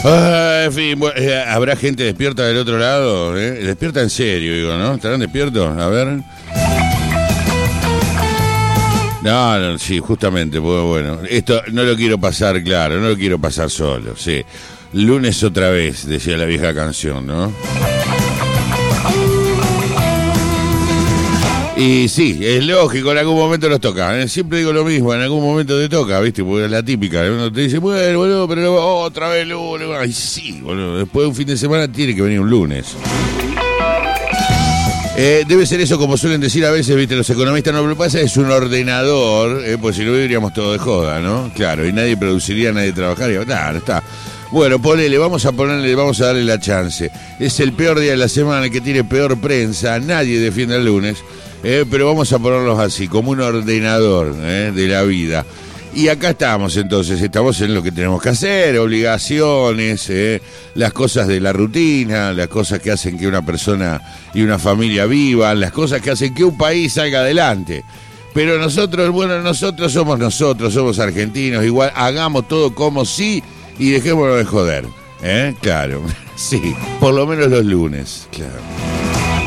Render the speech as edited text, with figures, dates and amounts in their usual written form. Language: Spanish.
En fin, ¿habrá gente despierta del otro lado? Despierta en serio, digo, ¿no? ¿Estarán despiertos? A ver. No, sí, justamente, pues bueno, esto no lo quiero pasar claro, no lo quiero pasar solo, sí. Lunes otra vez, decía la vieja canción, ¿no? Y sí, es lógico, en algún momento nos toca, ¿eh? Siempre digo lo mismo, en algún momento te toca, ¿viste? Porque es la típica, uno te dice, bueno, boludo, pero otra vez lunes, ay sí, boludo, después de un fin de semana tiene que venir un lunes. Debe ser eso, como suelen decir a veces, viste, los economistas, no, lo que pasa es un ordenador, pues si no viviríamos todo de joda, ¿no? Claro, y nadie produciría, nadie trabajaría, no está. Bueno, vamos a darle la chance. Es el peor día de la semana, el que tiene peor prensa, nadie defiende el lunes, pero vamos a ponerlos así, como un ordenador de la vida. Y acá estamos entonces, estamos en lo que tenemos que hacer, obligaciones, las cosas de la rutina, las cosas que hacen que una persona y una familia vivan, las cosas que hacen que un país salga adelante. Pero nosotros somos argentinos, igual hagamos todo como sí y dejémonos de joder. Claro, sí, por lo menos los lunes, claro.